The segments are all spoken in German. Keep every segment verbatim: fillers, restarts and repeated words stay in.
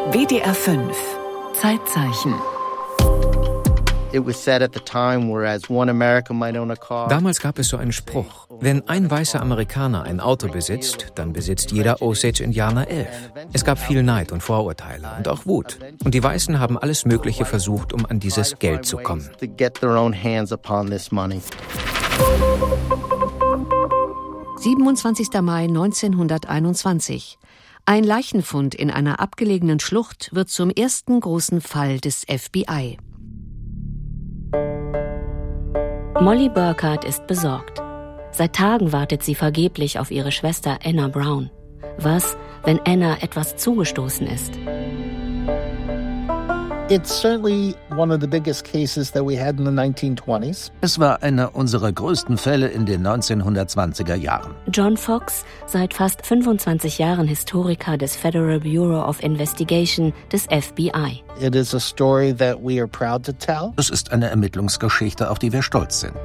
W D R fünf Zeitzeichen. Damals gab es so einen Spruch: Wenn ein weißer Amerikaner ein Auto besitzt, dann besitzt jeder Osage-Indianer elf. Es gab viel Neid und Vorurteile und auch Wut. Und die Weißen haben alles Mögliche versucht, um an dieses Geld zu kommen. siebenundzwanzigster Mai neunzehnhunderteinundzwanzig. Ein Leichenfund in einer abgelegenen Schlucht wird zum ersten großen Fall des F B I. Molly Burkhardt ist besorgt. Seit Tagen wartet sie vergeblich auf ihre Schwester Anna Brown. Was, wenn Anna etwas zugestoßen ist? It's certainly one of the biggest cases that we had in the nineteen twenties. Es war einer unserer größten Fälle in den neunzehnhundertzwanziger Jahren. John Fox, seit fast fünfundzwanzig Jahren Historiker des Federal Bureau of Investigation des F B I. It is a story that we are proud to tell. Es ist eine Ermittlungsgeschichte, auf die wir stolz sind.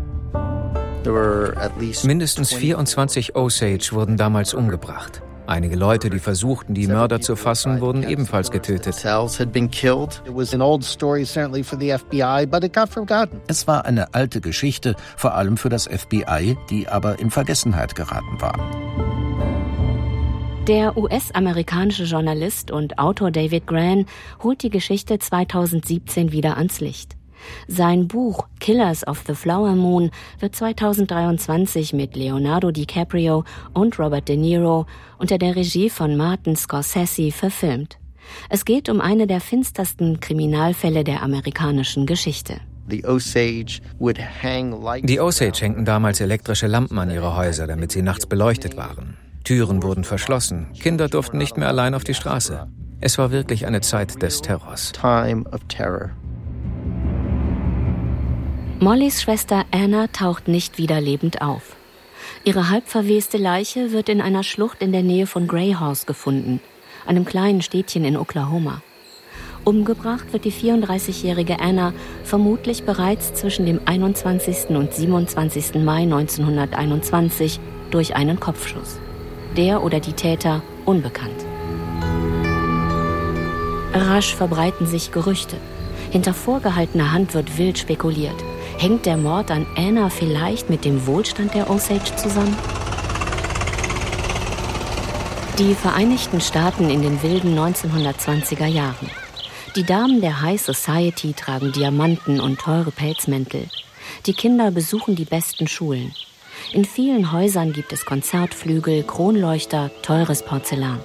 Mindestens vierundzwanzig Osage wurden damals umgebracht. Einige Leute, die versuchten, die Mörder zu fassen, wurden ebenfalls getötet. Es war eine alte Geschichte, vor allem für das F B I, die aber in Vergessenheit geraten war. Der U S-amerikanische Journalist und Autor David Grann holt die Geschichte zweitausendsiebzehn wieder ans Licht. Sein Buch Killers of the Flower Moon wird zweitausenddreiundzwanzig mit Leonardo DiCaprio und Robert De Niro unter der Regie von Martin Scorsese verfilmt. Es geht um eine der finstersten Kriminalfälle der amerikanischen Geschichte. Die Osage hängten damals elektrische Lampen an ihre Häuser, damit sie nachts beleuchtet waren. Türen wurden verschlossen, Kinder durften nicht mehr allein auf die Straße. Es war wirklich eine Zeit des Terrors. Mollys Schwester Anna taucht nicht wieder lebend auf. Ihre halbverweste Leiche wird in einer Schlucht in der Nähe von Greyhorse gefunden, einem kleinen Städtchen in Oklahoma. Umgebracht wird die vierunddreißigjährige Anna vermutlich bereits zwischen dem einundzwanzigsten und siebenundzwanzigsten Mai neunzehnhunderteinundzwanzig durch einen Kopfschuss. Der oder die Täter unbekannt. Rasch verbreiten sich Gerüchte. Hinter vorgehaltener Hand wird wild spekuliert. Hängt der Mord an Anna vielleicht mit dem Wohlstand der Osage zusammen? Die Vereinigten Staaten in den wilden neunzehnhundertzwanziger Jahren. Die Damen der High Society tragen Diamanten und teure Pelzmäntel. Die Kinder besuchen die besten Schulen. In vielen Häusern gibt es Konzertflügel, Kronleuchter, teures Porzellan.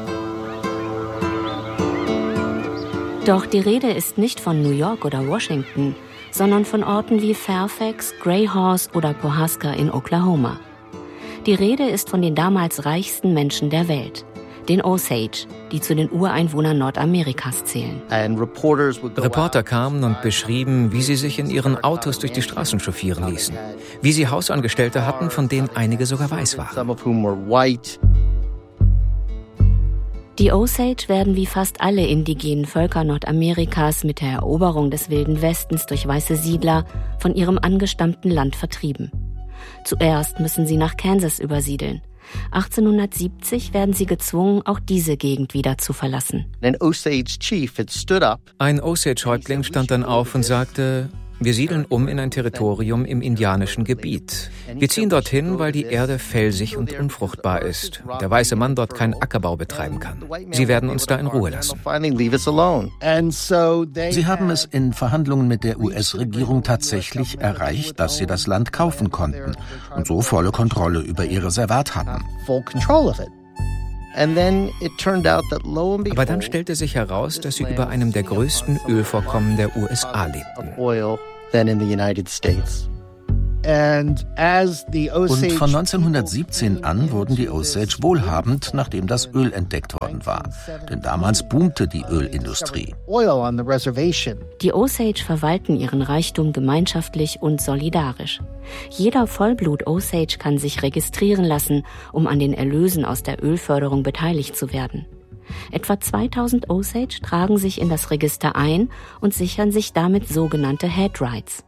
Doch die Rede ist nicht von New York oder Washington, sondern von Orten wie Fairfax, Greyhorse oder Pawhuska in Oklahoma. Die Rede ist von den damals reichsten Menschen der Welt, den Osage, die zu den Ureinwohnern Nordamerikas zählen. Reporter kamen und beschrieben, wie sie sich in ihren Autos durch die Straßen chauffieren ließen, wie sie Hausangestellte hatten, von denen einige sogar weiß waren. Die Osage werden wie fast alle indigenen Völker Nordamerikas mit der Eroberung des Wilden Westens durch weiße Siedler von ihrem angestammten Land vertrieben. Zuerst müssen sie nach Kansas übersiedeln. achtzehnhundertsiebzig werden sie gezwungen, auch diese Gegend wieder zu verlassen. Ein Osage-Häuptling stand dann auf und sagte: Wir siedeln um in ein Territorium im indianischen Gebiet. Wir ziehen dorthin, weil die Erde felsig und unfruchtbar ist. Der weiße Mann dort keinen Ackerbau betreiben kann. Sie werden uns da in Ruhe lassen. Sie haben es in Verhandlungen mit der U S-Regierung tatsächlich erreicht, dass sie das Land kaufen konnten und so volle Kontrolle über ihr Reservat hatten. Aber dann stellte sich heraus, dass sie über einem der größten Ölvorkommen der U S A lebten. Und von neunzehnhundertsiebzehn an wurden die Osage wohlhabend, nachdem das Öl entdeckt worden war. Denn damals boomte die Ölindustrie. Die Osage verwalten ihren Reichtum gemeinschaftlich und solidarisch. Jeder Vollblut-Osage kann sich registrieren lassen, um an den Erlösen aus der Ölförderung beteiligt zu werden. Etwa zweitausend Osage tragen sich in das Register ein und sichern sich damit sogenannte Head Rights.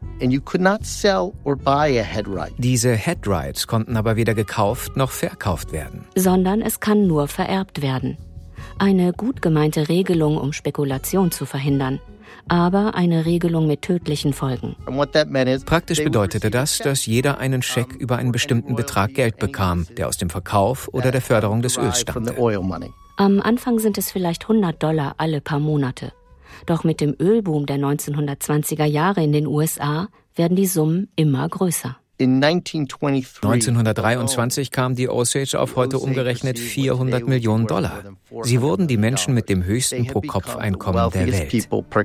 Diese Head Rights konnten aber weder gekauft noch verkauft werden. Sondern es kann nur vererbt werden. Eine gut gemeinte Regelung, um Spekulation zu verhindern, aber eine Regelung mit tödlichen Folgen. Praktisch bedeutete das, dass jeder einen Scheck über einen bestimmten Betrag Geld bekam, der aus dem Verkauf oder der Förderung des Öls stammte. Am Anfang sind es vielleicht hundert Dollar alle paar Monate. Doch mit dem Ölboom der neunzehnhundertzwanziger Jahre in den U S A werden die Summen immer größer. neunzehnhundertdreiundzwanzig kam die Osage auf heute umgerechnet vierhundert Millionen Dollar. Sie wurden die Menschen mit dem höchsten Pro-Kopf-Einkommen der Welt.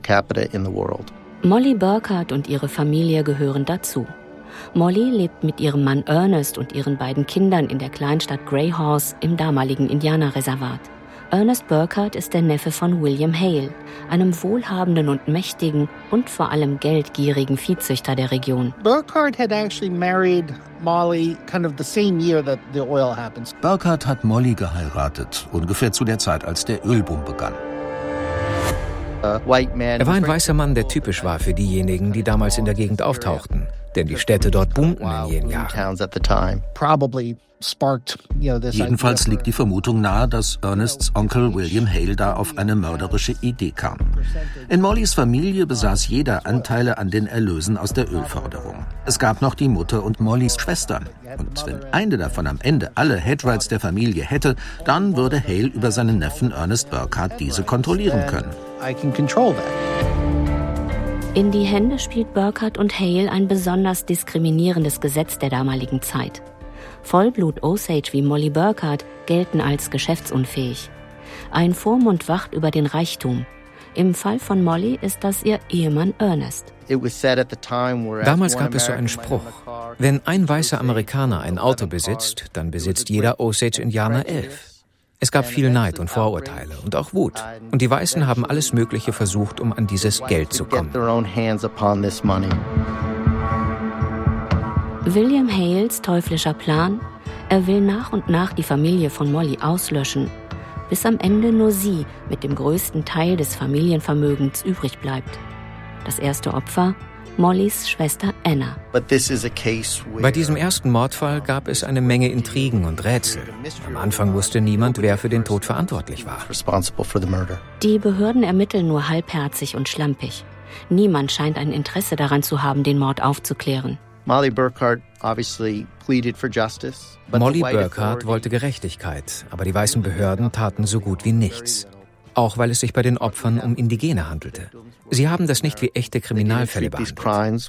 Molly Burkhardt und ihre Familie gehören dazu. Molly lebt mit ihrem Mann Ernest und ihren beiden Kindern in der Kleinstadt Gray Horse im damaligen Indianerreservat. Ernest Burkhardt ist der Neffe von William Hale, einem wohlhabenden und mächtigen und vor allem geldgierigen Viehzüchter der Region. Burkhardt had actually married Molly kind of the same year that the oil happened. Burkhardt hat Molly geheiratet, ungefähr zu der Zeit, als der Ölboom begann. Er war ein weißer Mann, der typisch war für diejenigen, die damals in der Gegend auftauchten. Denn die Städte dort boomten in jenen Jahren. Jedenfalls liegt die Vermutung nahe, dass Ernests Onkel William Hale da auf eine mörderische Idee kam. In Mollys Familie besaß jeder Anteile an den Erlösen aus der Ölförderung. Es gab noch die Mutter und Mollys Schwestern. Und wenn eine davon am Ende alle Hedge-Rights der Familie hätte, dann würde Hale über seinen Neffen Ernest Burkhardt diese kontrollieren können. In die Hände spielt Burkhardt und Hale ein besonders diskriminierendes Gesetz der damaligen Zeit. Vollblut-Osage wie Molly Burkhardt gelten als geschäftsunfähig. Ein Vormund wacht über den Reichtum. Im Fall von Molly ist das ihr Ehemann Ernest. Damals gab es so einen Spruch: Wenn ein weißer Amerikaner ein Auto besitzt, dann besitzt jeder Osage-Indianer elf. Es gab viel Neid und Vorurteile und auch Wut. Und die Weißen haben alles Mögliche versucht, um an dieses Geld zu kommen. William Hales teuflischer Plan? Er will nach und nach die Familie von Molly auslöschen, bis am Ende nur sie mit dem größten Teil des Familienvermögens übrig bleibt. Das erste Opfer? Mollys Schwester Anna. Bei diesem ersten Mordfall gab es eine Menge Intrigen und Rätsel. Am Anfang wusste niemand, wer für den Tod verantwortlich war. Die Behörden ermitteln nur halbherzig und schlampig. Niemand scheint ein Interesse daran zu haben, den Mord aufzuklären. Molly Burkhardt wollte Gerechtigkeit, aber die weißen Behörden taten so gut wie nichts. Auch weil es sich bei den Opfern um Indigene handelte. Sie haben das nicht wie echte Kriminalfälle behandelt.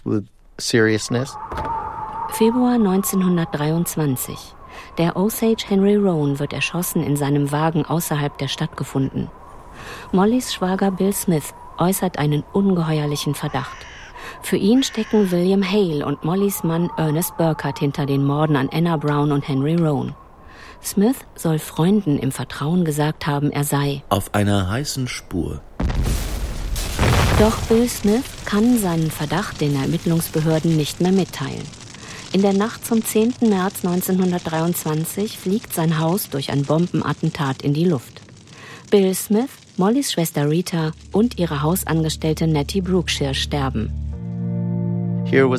Februar neunzehnhundertdreiundzwanzig. Der Osage Henry Roan wird erschossen in seinem Wagen außerhalb der Stadt gefunden. Mollys Schwager Bill Smith äußert einen ungeheuerlichen Verdacht. Für ihn stecken William Hale und Mollys Mann Ernest Burkhardt hinter den Morden an Anna Brown und Henry Roan. Smith soll Freunden im Vertrauen gesagt haben, er sei auf einer heißen Spur. Doch Bill Smith kann seinen Verdacht den Ermittlungsbehörden nicht mehr mitteilen. In der Nacht zum zehnten März neunzehnhundertdreiundzwanzig fliegt sein Haus durch ein Bombenattentat in die Luft. Bill Smith, Mollys Schwester Rita und ihre Hausangestellte Nettie Brookshire sterben. Hier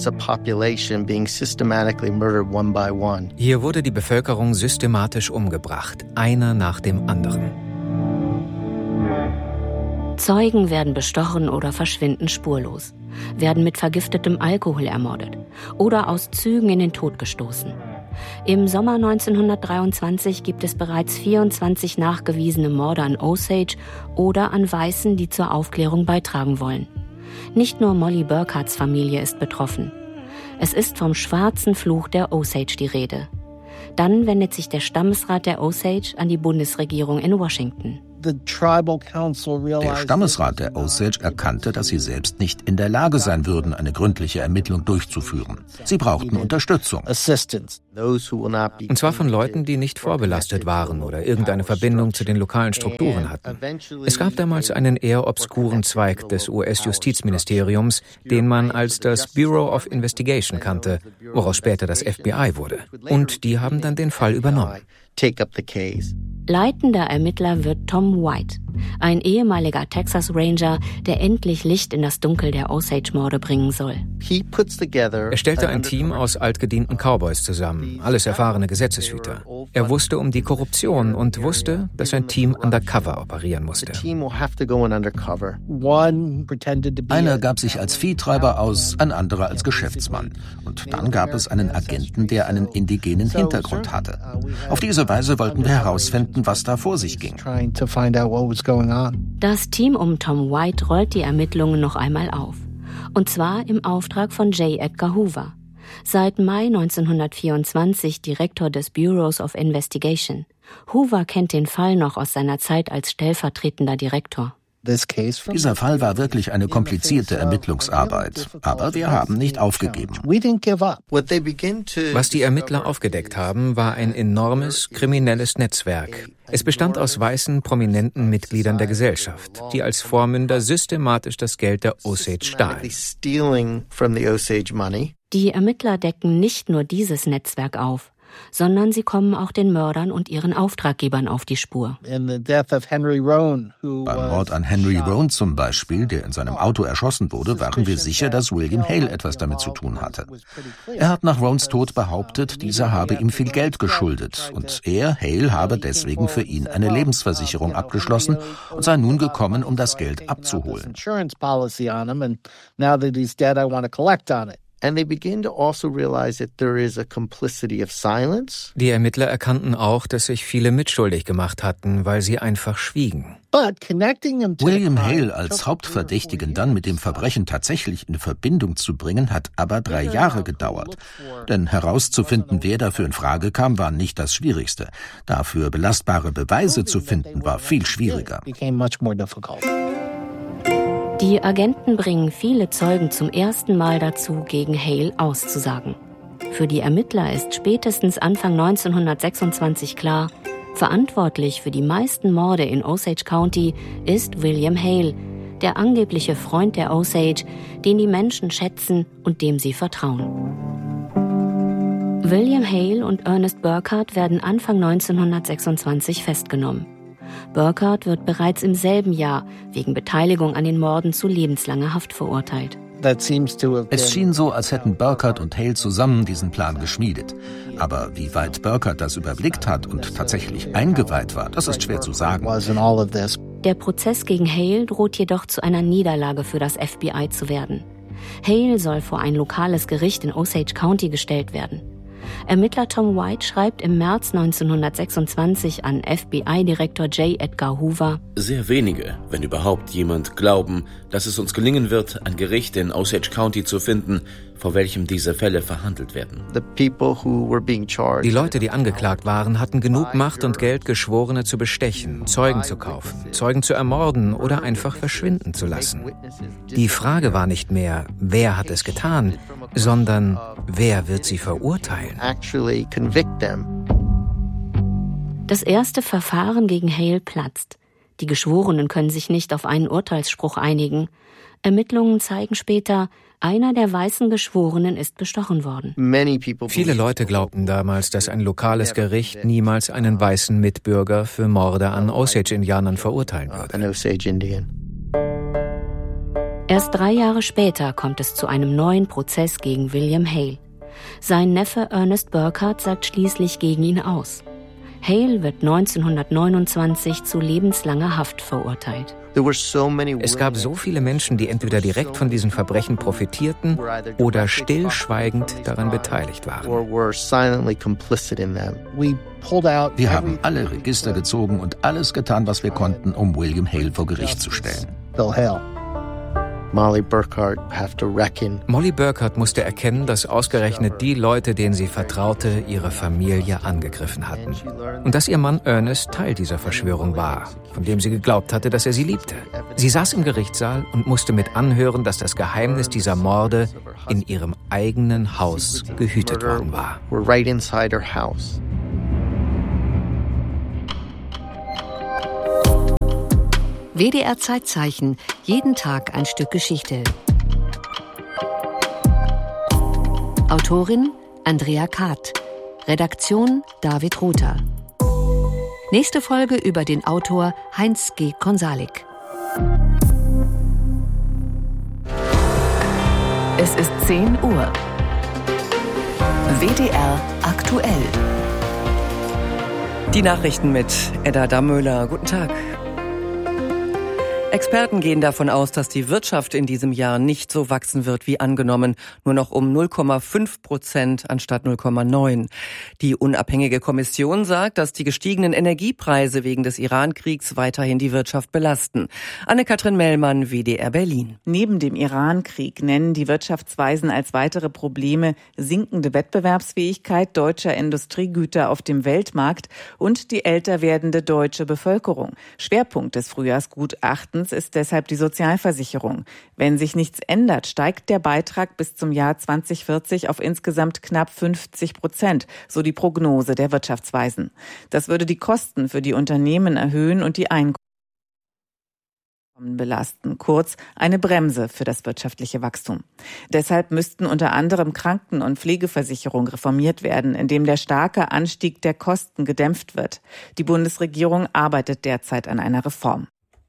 wurde die Bevölkerung systematisch umgebracht, einer nach dem anderen. Zeugen werden bestochen oder verschwinden spurlos, werden mit vergiftetem Alkohol ermordet oder aus Zügen in den Tod gestoßen. Im Sommer neunzehnhundertdreiundzwanzig gibt es bereits vierundzwanzig nachgewiesene Morde an Osage oder an Weißen, die zur Aufklärung beitragen wollen. Nicht nur Molly Burkhardts Familie ist betroffen. Es ist vom schwarzen Fluch der Osage die Rede. Dann wendet sich der Stammesrat der Osage an die Bundesregierung in Washington. Der Stammesrat der Osage erkannte, dass sie selbst nicht in der Lage sein würden, eine gründliche Ermittlung durchzuführen. Sie brauchten Unterstützung. Und zwar von Leuten, die nicht vorbelastet waren oder irgendeine Verbindung zu den lokalen Strukturen hatten. Es gab damals einen eher obskuren Zweig des U S-Justizministeriums, den man als das Bureau of Investigation kannte, woraus später das F B I wurde. Und die haben dann den Fall übernommen. Leitender Ermittler wird Tom White. ein ehemaliger Texas Ranger, der endlich Licht in das Dunkel der Osage-Morde bringen soll. Er stellte ein Team aus altgedienten Cowboys zusammen, alles erfahrene Gesetzeshüter. Er wusste um die Korruption und wusste, dass sein Team undercover operieren musste. Einer gab sich als Viehtreiber aus, ein anderer als Geschäftsmann. Und dann gab es einen Agenten, der einen indigenen Hintergrund hatte. Auf diese Weise wollten wir herausfinden, was da vor sich ging. Das Team um Tom White rollt die Ermittlungen noch einmal auf. Und zwar im Auftrag von J. Edgar Hoover. Seit Mai neunzehnhundertvierundzwanzig Direktor des Bureaus of Investigation. Hoover kennt den Fall noch aus seiner Zeit als stellvertretender Direktor. Dieser Fall war wirklich eine komplizierte Ermittlungsarbeit, aber wir haben nicht aufgegeben. Was die Ermittler aufgedeckt haben, war ein enormes kriminelles Netzwerk. Es bestand aus weißen, prominenten Mitgliedern der Gesellschaft, die als Vormünder systematisch das Geld der Osage stahlen. Die Ermittler decken nicht nur dieses Netzwerk auf, sondern sie kommen auch den Mördern und ihren Auftraggebern auf die Spur. Beim Mord an Henry Roan zum Beispiel, der in seinem Auto erschossen wurde, waren wir sicher, dass William Hale etwas damit zu tun hatte. Er hat nach Roans Tod behauptet, dieser habe ihm viel Geld geschuldet und er, Hale, habe deswegen für ihn eine Lebensversicherung abgeschlossen und sei nun gekommen, um das Geld abzuholen. And they begin to also realize that there is a complicity of silence. Die Ermittler erkannten auch, dass sich viele mitschuldig gemacht hatten, weil sie einfach schwiegen. William Hale als Hauptverdächtigen dann mit dem Verbrechen tatsächlich in Verbindung zu bringen, hat aber drei Jahre gedauert. Denn herauszufinden, wer dafür in Frage kam, war nicht das Schwierigste. Dafür belastbare Beweise zu finden, war viel schwieriger. Die Agenten bringen viele Zeugen zum ersten Mal dazu, gegen Hale auszusagen. Für die Ermittler ist spätestens Anfang neunzehnhundertsechsundzwanzig klar, verantwortlich für die meisten Morde in Osage County ist William Hale, der angebliche Freund der Osage, den die Menschen schätzen und dem sie vertrauen. William Hale und Ernest Burkhardt werden Anfang neunzehnhundertsechsundzwanzig festgenommen. Burkhardt wird bereits im selben Jahr wegen Beteiligung an den Morden zu lebenslanger Haft verurteilt. Es schien so, als hätten Burkhardt und Hale zusammen diesen Plan geschmiedet. Aber wie weit Burkhardt das überblickt hat und tatsächlich eingeweiht war, das ist schwer zu sagen. Der Prozess gegen Hale droht jedoch zu einer Niederlage für das F B I zu werden. Hale soll vor ein lokales Gericht in Osage County gestellt werden. Ermittler Tom White schreibt im März neunzehnhundertsechsundzwanzig an F B I-Direktor J. Edgar Hoover: Sehr wenige, wenn überhaupt jemand, glauben, dass es uns gelingen wird, ein Gericht in Osage County zu finden, vor welchem diese Fälle verhandelt werden. Die Leute, die angeklagt waren, hatten genug Macht und Geld, Geschworene zu bestechen, Zeugen zu kaufen, Zeugen zu ermorden oder einfach verschwinden zu lassen. Die Frage war nicht mehr, wer hat es getan, sondern wer wird sie verurteilen? Das erste Verfahren gegen Hale platzt. Die Geschworenen können sich nicht auf einen Urteilsspruch einigen. Ermittlungen zeigen später, einer der weißen Geschworenen ist bestochen worden. Viele Leute glaubten damals, dass ein lokales Gericht niemals einen weißen Mitbürger für Morde an Osage-Indianern verurteilen würde. Erst drei Jahre später kommt es zu einem neuen Prozess gegen William Hale. Sein Neffe Ernest Burkhardt sagt schließlich gegen ihn aus. Hale wird neunzehnhundertneunundzwanzig zu lebenslanger Haft verurteilt. Es gab so viele Menschen, die entweder direkt von diesen Verbrechen profitierten oder stillschweigend daran beteiligt waren. Wir haben alle Register gezogen und alles getan, was wir konnten, um William Hale vor Gericht zu stellen. Molly Burkhardt have to reckon. Molly Burkhardt musste erkennen, dass ausgerechnet die Leute, denen sie vertraute, ihre Familie angegriffen hatten. Und dass ihr Mann Ernest Teil dieser Verschwörung war, von dem sie geglaubt hatte, dass er sie liebte. Sie saß im Gerichtssaal und musste mit anhören, dass das Geheimnis dieser Morde in ihrem eigenen Haus gehütet worden war. W D R Zeitzeichen. Jeden Tag ein Stück Geschichte. Autorin Andrea Kath. Redaktion David Rother. Nächste Folge über den Autor Heinz G. Konsalik. Es ist zehn Uhr. W D R aktuell. Die Nachrichten mit Edda Dammöhler. Guten Tag. Experten gehen davon aus, dass die Wirtschaft in diesem Jahr nicht so wachsen wird wie angenommen, nur noch um null Komma fünf Prozent anstatt null Komma neun. Die unabhängige Kommission sagt, dass die gestiegenen Energiepreise wegen des Iran-Kriegs weiterhin die Wirtschaft belasten. Anne-Kathrin Mellmann, W D R Berlin. Neben dem Iran-Krieg nennen die Wirtschaftsweisen als weitere Probleme sinkende Wettbewerbsfähigkeit deutscher Industriegüter auf dem Weltmarkt und die älter werdende deutsche Bevölkerung. Schwerpunkt des Frühjahrsgutachtens ist deshalb die Sozialversicherung. Wenn sich nichts ändert, steigt der Beitrag bis zum Jahr zwanzig vierzig auf insgesamt knapp fünfzig Prozent, so die Prognose der Wirtschaftsweisen. Das würde die Kosten für die Unternehmen erhöhen und die Einkommen belasten, kurz eine Bremse für das wirtschaftliche Wachstum. Deshalb müssten unter anderem Kranken- und Pflegeversicherung reformiert werden, indem der starke Anstieg der Kosten gedämpft wird. Die Bundesregierung arbeitet derzeit an einer Reform.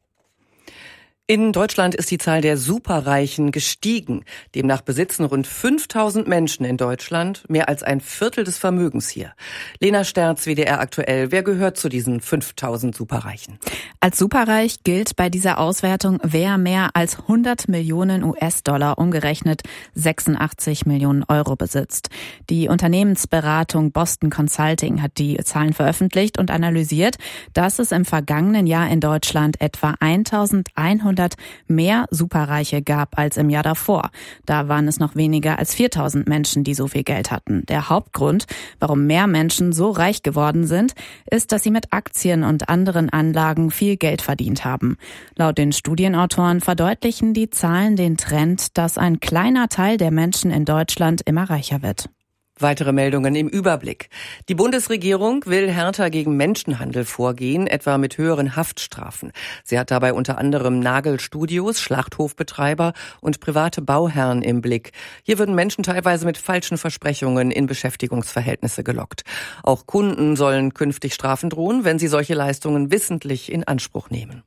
In Deutschland ist die Zahl der Superreichen gestiegen. Demnach besitzen rund fünftausend Menschen in Deutschland mehr als ein Viertel des Vermögens hier. Lena Sterz, W D R aktuell. Wer gehört zu diesen fünftausend Superreichen? Als superreich gilt bei dieser Auswertung, wer mehr als hundert Millionen U S-Dollar, umgerechnet sechsundachtzig Millionen Euro besitzt. Die Unternehmensberatung Boston Consulting hat die Zahlen veröffentlicht und analysiert, dass es im vergangenen Jahr in Deutschland etwa eintausendeinhundert mehr Superreiche gab als im Jahr davor. Da waren es noch weniger als viertausend Menschen, die so viel Geld hatten. Der Hauptgrund, warum mehr Menschen so reich geworden sind, ist, dass sie mit Aktien und anderen Anlagen viel Geld verdient haben. Laut den Studienautoren verdeutlichen die Zahlen den Trend, dass ein kleiner Teil der Menschen in Deutschland immer reicher wird. Weitere Meldungen im Überblick. Die Bundesregierung will härter gegen Menschenhandel vorgehen, etwa mit höheren Haftstrafen. Sie hat dabei unter anderem Nagelstudios, Schlachthofbetreiber und private Bauherren im Blick. Hier würden Menschen teilweise mit falschen Versprechungen in Beschäftigungsverhältnisse gelockt. Auch Kunden sollen künftig Strafen drohen, wenn sie solche Leistungen wissentlich in Anspruch nehmen.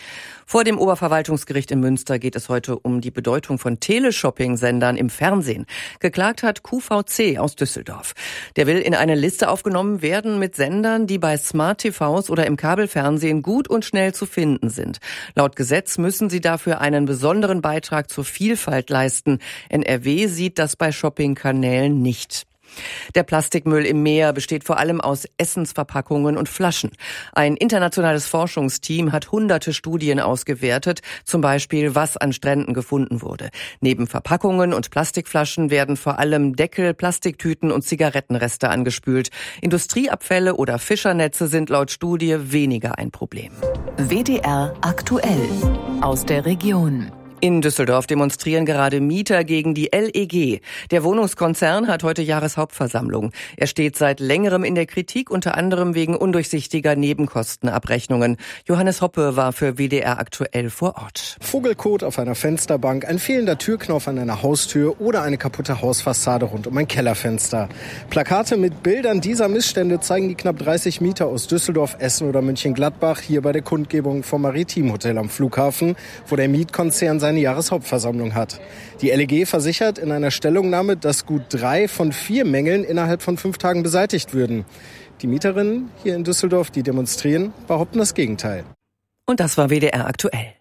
Vor dem Oberverwaltungsgericht in Münster geht es heute um die Bedeutung von Teleshopping-Sendern im Fernsehen. Geklagt hat Q V C aus Düsseldorf. Der will in eine Liste aufgenommen werden mit Sendern, die bei Smart-T Vs oder im Kabelfernsehen gut und schnell zu finden sind. Laut Gesetz müssen sie dafür einen besonderen Beitrag zur Vielfalt leisten. N R W sieht das bei Shopping-Kanälen nicht. Der Plastikmüll im Meer besteht vor allem aus Essensverpackungen und Flaschen. Ein internationales Forschungsteam hat hunderte Studien ausgewertet, zum Beispiel, was an Stränden gefunden wurde. Neben Verpackungen und Plastikflaschen werden vor allem Deckel, Plastiktüten und Zigarettenreste angespült. Industrieabfälle oder Fischernetze sind laut Studie weniger ein Problem. W D R aktuell aus der Region. In Düsseldorf demonstrieren gerade Mieter gegen die L E G. Der Wohnungskonzern hat heute Jahreshauptversammlung. Er steht seit längerem in der Kritik, unter anderem wegen undurchsichtiger Nebenkostenabrechnungen. Johannes Hoppe war für W D R aktuell vor Ort. Vogelkot auf einer Fensterbank, ein fehlender Türknopf an einer Haustür oder eine kaputte Hausfassade rund um ein Kellerfenster. Plakate mit Bildern dieser Missstände zeigen die knapp dreißig Mieter aus Düsseldorf, Essen oder München-Gladbach hier bei der Kundgebung vom Maritim-Hotel am Flughafen, wo der Mietkonzern sein eine Jahreshauptversammlung hat. Die L E G versichert in einer Stellungnahme, dass gut drei von vier Mängeln innerhalb von fünf Tagen beseitigt würden. Die Mieterinnen hier in Düsseldorf, die demonstrieren, behaupten das Gegenteil. Und das war W D R aktuell.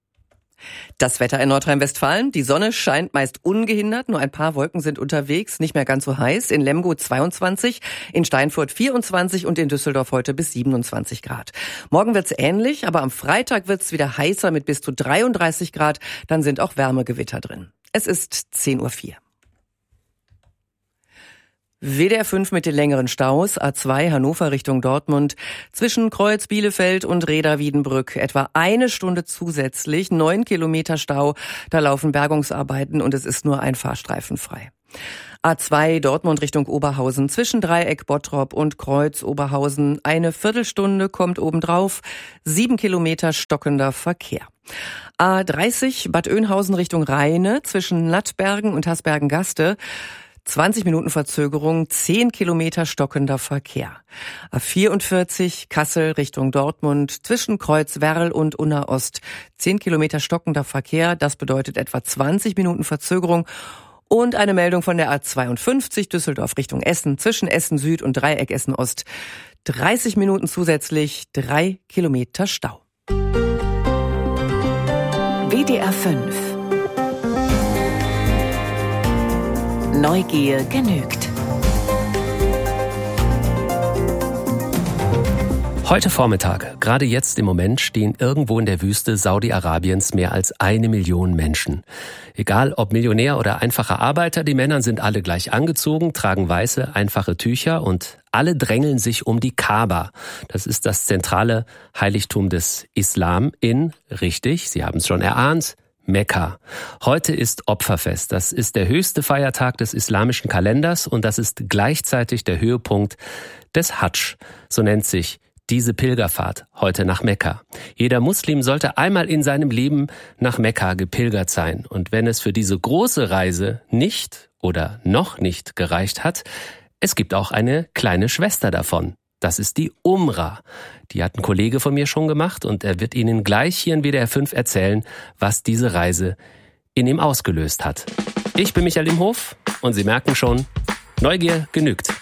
Das Wetter in Nordrhein-Westfalen. Die Sonne scheint meist ungehindert. Nur ein paar Wolken sind unterwegs. Nicht mehr ganz so heiß. In Lemgo zweiundzwanzig, in Steinfurt vierundzwanzig und in Düsseldorf heute bis siebenundzwanzig Grad. Morgen wird's ähnlich, aber am Freitag wird's wieder heißer mit bis zu dreiunddreißig Grad. Dann sind auch Wärmegewitter drin. Es ist zehn Uhr vier. W D R fünf mit den längeren Staus, A zwei Hannover Richtung Dortmund, zwischen Kreuz Bielefeld und Reda-Wiedenbrück etwa eine Stunde zusätzlich, neun Kilometer Stau, da laufen Bergungsarbeiten und es ist nur ein Fahrstreifen frei. A zwei Dortmund Richtung Oberhausen, zwischen Dreieck Bottrop und Kreuz Oberhausen, eine Viertelstunde kommt obendrauf, sieben Kilometer stockender Verkehr. A dreißig Bad Oeynhausen Richtung Rheine, zwischen Lattbergen und Hasbergen-Gaste, zwanzig Minuten Verzögerung, zehn Kilometer stockender Verkehr. A vierundvierzig Kassel Richtung Dortmund zwischen Kreuz Werl und Unna Ost. zehn Kilometer stockender Verkehr, das bedeutet etwa zwanzig Minuten Verzögerung. Und eine Meldung von der A zweiundfünfzig Düsseldorf Richtung Essen zwischen Essen Süd und Dreieck Essen Ost. dreißig Minuten zusätzlich, drei Kilometer Stau. W D R fünf. Neugier genügt. Heute Vormittag, gerade jetzt im Moment, stehen irgendwo in der Wüste Saudi-Arabiens mehr als eine Million Menschen. Egal ob Millionär oder einfacher Arbeiter, die Männer sind alle gleich angezogen, tragen weiße, einfache Tücher und alle drängeln sich um die Kaaba. Das ist das zentrale Heiligtum des Islam in, richtig, Sie haben es schon erahnt, Mekka. Heute ist Opferfest. Das ist der höchste Feiertag des islamischen Kalenders und das ist gleichzeitig der Höhepunkt des Hadsch. So nennt sich diese Pilgerfahrt heute nach Mekka. Jeder Muslim sollte einmal in seinem Leben nach Mekka gepilgert sein. Und wenn es für diese große Reise nicht oder noch nicht gereicht hat, es gibt auch eine kleine Schwester davon. Das ist die Umrah. Die hat ein Kollege von mir schon gemacht und er wird Ihnen gleich hier in W D R fünf erzählen, was diese Reise in ihm ausgelöst hat. Ich bin Michael Imhof und Sie merken schon, Neugier genügt.